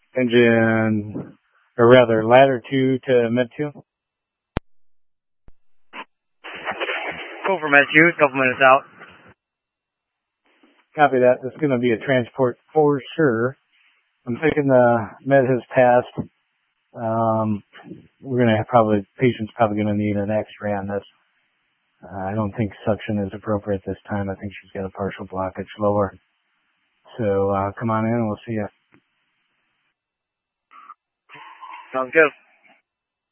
Engine, or rather, ladder 2 to med 2. Go for med 2, couple minutes out. Copy that. This is going to be a transport for sure. I'm thinking the med has passed. We're going to have patient's probably going to need an x-ray on this. I don't think suction is appropriate this time. I think she's got a partial blockage lower. So come on in and we'll see you. Sounds good.